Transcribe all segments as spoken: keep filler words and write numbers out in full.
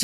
Yes,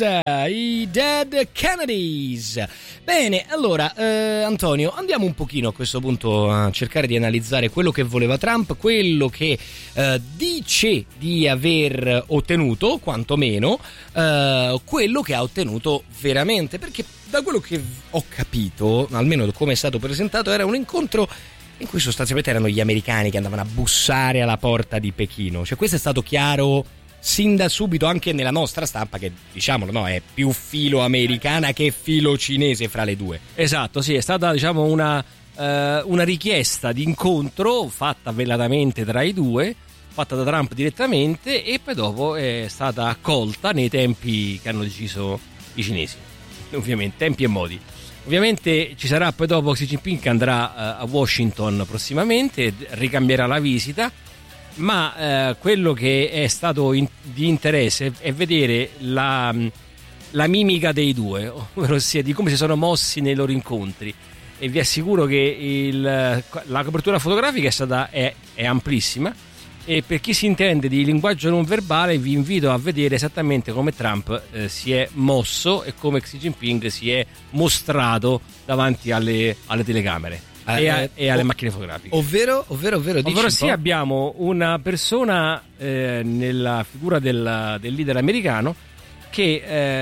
i Dead Kennedys. Bene, allora eh, Antonio, andiamo un pochino a questo punto a cercare di analizzare quello che voleva Trump, quello che eh, dice di aver ottenuto, quantomeno eh, quello che ha ottenuto veramente, perché da quello che ho capito, almeno come è stato presentato, era un incontro in cui sostanzialmente erano gli americani che andavano a bussare alla porta di Pechino. Cioè questo è stato chiaro sin da subito anche nella nostra stampa, che diciamolo, no, è più filo americana che filo cinese fra le due. Esatto, sì, è stata diciamo una, eh, una richiesta di incontro fatta velatamente tra i due, fatta da Trump direttamente, e poi dopo è stata accolta nei tempi che hanno deciso i cinesi, ovviamente, tempi e modi. Ovviamente ci sarà poi dopo Xi Jinping che andrà uh, a Washington prossimamente, ricambierà la visita, ma uh, quello che è stato in, di interesse è vedere la, la mimica dei due, ovvero sia di come si sono mossi nei loro incontri, e vi assicuro che il, la copertura fotografica è stata è, è amplissima, e per chi si intende di linguaggio non verbale vi invito a vedere esattamente come Trump eh, si è mosso e come Xi Jinping si è mostrato davanti alle, alle telecamere eh, e, a, e alle ov- macchine fotografiche. Ovvero, ovvero, ovvero, dici ovvero sì, abbiamo una persona eh, nella figura del, del leader americano che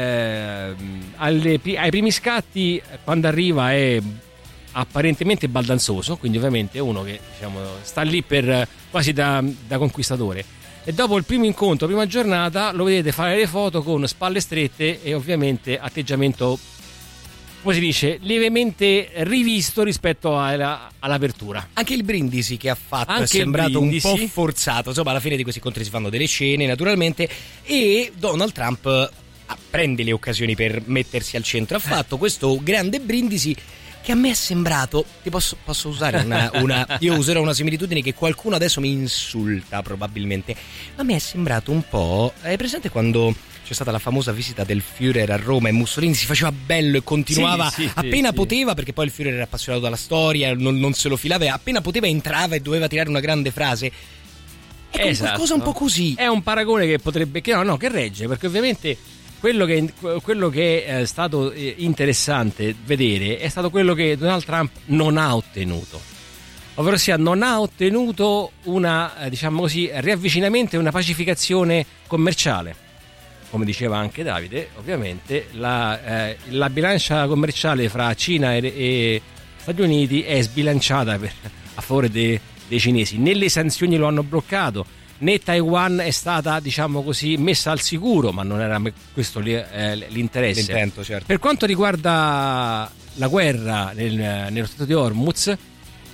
eh, alle, ai primi scatti, quando arriva, è apparentemente baldanzoso, quindi ovviamente è uno che diciamo sta lì per quasi da, da conquistatore, e dopo il primo incontro, prima giornata, lo vedete fare le foto con spalle strette e ovviamente atteggiamento, come si dice, lievemente rivisto rispetto alla, all'apertura. Anche il brindisi che ha fatto Anche è sembrato un po' brindisi. forzato. Insomma, alla fine di questi incontri si fanno delle scene, naturalmente, e Donald Trump ah, prende le occasioni per mettersi al centro. Ha fatto questo grande brindisi che a me è sembrato, ti posso, posso usare una, una io userò una similitudine che qualcuno adesso mi insulta probabilmente, ma a me è sembrato un po', hai presente quando c'è stata la famosa visita del Führer a Roma e Mussolini si faceva bello e continuava sì, sì, appena sì, poteva, perché poi il Führer era appassionato dalla storia, non, non se lo filava, e appena poteva entrava e doveva tirare una grande frase. Ecco, esatto. Qualcosa un po' così. È un paragone che potrebbe, che no, no, che regge, perché ovviamente quello che, quello che è stato interessante vedere è stato quello che Donald Trump non ha ottenuto, ovvero sia non ha ottenuto una, diciamo così, riavvicinamento e una pacificazione commerciale. Come diceva anche Davide, ovviamente la, eh, la bilancia commerciale fra Cina e, e Stati Uniti è sbilanciata per, a favore de, dei cinesi. Né le sanzioni lo hanno bloccato, né Taiwan è stata, diciamo così, messa al sicuro, ma non era questo eh, l'interesse. L'intento, certo. Per quanto riguarda la guerra nel, nello Stato di Hormuz, eh,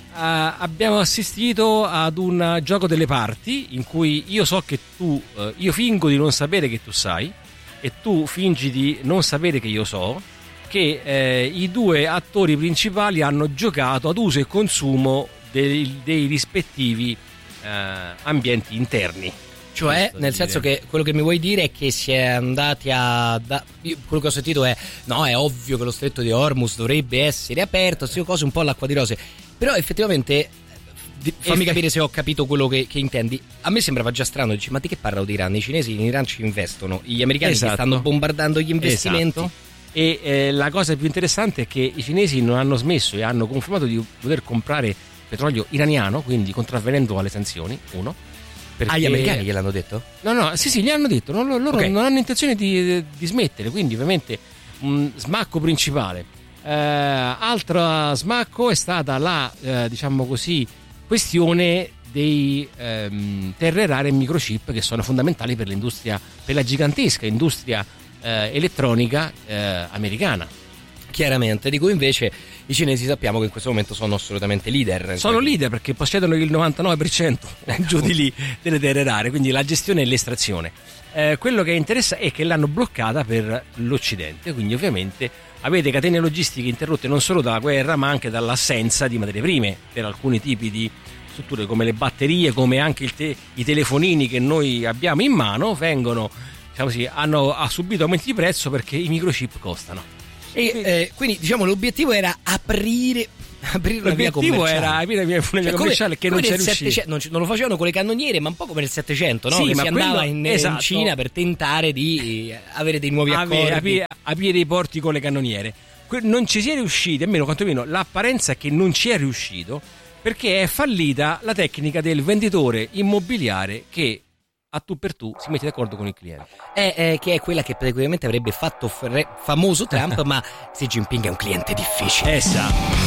abbiamo assistito ad un gioco delle parti in cui io so che tu, eh, io fingo di non sapere che tu sai e tu fingi di non sapere che io so, che eh, i due attori principali hanno giocato ad uso e consumo dei, dei rispettivi Uh, ambienti interni. Cioè, nel senso che quello che mi vuoi dire è che si è andati a da, io, quello che ho sentito è no, è ovvio che lo stretto di Hormuz dovrebbe essere aperto, queste cose un po' all'acqua di rose, però effettivamente fammi Eff- capire se ho capito quello che, che intendi. A me sembrava già strano, dici, ma di che parlano di Iran? I cinesi in Iran ci investono, gli americani esatto. che stanno bombardando gli investimenti. Esatto. E eh, la cosa più interessante è che i cinesi non hanno smesso e hanno confermato di poter comprare petrolio iraniano, quindi contravvenendo alle sanzioni, uno. Perché... Ah, gli americani gliel'hanno detto? No, no, sì, sì, gli hanno detto, non, loro okay. non hanno intenzione di, di smettere, quindi ovviamente un smacco principale. Eh, altro smacco è stata la, eh, diciamo così, questione dei ehm, terre rare e microchip, che sono fondamentali per l'industria, per la gigantesca industria eh, elettronica eh, americana. Chiaramente, di cui invece i cinesi sappiamo che in questo momento sono assolutamente leader. Sono leader perché possiedono il novantanove per cento giù di lì delle terre rare, quindi la gestione e l'estrazione. Eh, quello che interessa è che l'hanno bloccata per l'Occidente, quindi ovviamente avete catene logistiche interrotte non solo dalla guerra ma anche dall'assenza di materie prime per alcuni tipi di strutture come le batterie, come anche il te- i telefonini che noi abbiamo in mano vengono, diciamo così, hanno ha subito aumenti di prezzo perché i microchip costano. E eh, quindi diciamo l'obiettivo era aprire aprire una via L'obiettivo commerciale. era aprire una via Cioè, come, commerciale che come non c'è nel riuscito. settecento, non, ci- non lo facevano con le cannoniere, ma un po' come nel settecento, no? Sì, che ma si andava quello- in, esatto. in Cina per tentare di eh, avere dei nuovi accordi. Aprire, aprire, aprire i porti con le cannoniere. Que- Non ci si è riusciti, almeno quantomeno l'apparenza è che non ci è riuscito, perché è fallita la tecnica del venditore immobiliare che a tu per tu si mette d'accordo con il cliente. È, è- che è quella che praticamente avrebbe fatto fre- famoso Trump, ma Xi Jinping è un cliente difficile. Essa